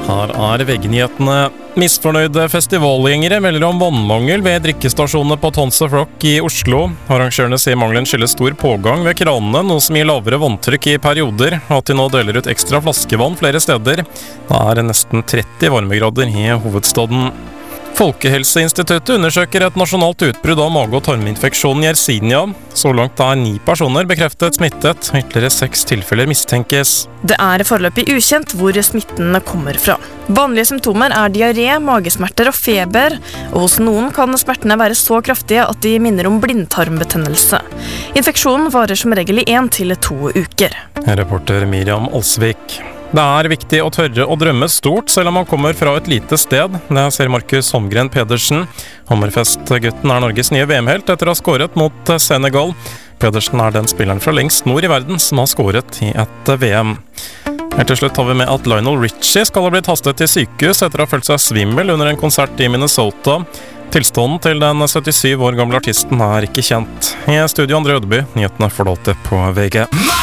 Her VG-nyhetene. Misfornøyde festivalgjengere melder om vannmangel ved drikkestasjonene på Tons of Rock i Oslo. Arrangørene sier mangelen skyldes stor pågang ved kranene, noe som gir lavere vanntrykk i perioder, og at de nå deler ut ekstra flaskevann flere steder. Det nesten 30 varmegrader i hovedstaden. Folkehelseinstituttet undersøker et nasjonalt utbrudd av mage- og tarminfeksjon i Yersinia. Så langt 9 personer bekreftet smittet, ytterligere 6 tilfeller mistenkes. Det foreløpig ukjent hvor smitten kommer fra. Vanlige symptomer diaré, magesmerter og feber, og hos noen kan smertene være så kraftige at de minner om blindtarmbetennelse. Infeksjonen varer som regel i 1 til 2 uker. Reporter Miriam Olsvik. Det viktig å tørre å drømme stort, selv om man kommer fra et lite sted. Det ser Markus Holmgren Pedersen. Hammerfest-gutten Norges nye VM-helt etter å ha skåret mot Senegal. Pedersen den spilleren fra lengst nord i verden som har skåret i et VM. Helt til slutt har vi med at Lionel Richie skal ha blitt hastet til sykehus etter å ha følt seg svimmel under en konsert i Minnesota. Tilstånden til den 77 år gamle artisten ikke kjent. I studio André Ødeby, nyhetene får du alltid på VG.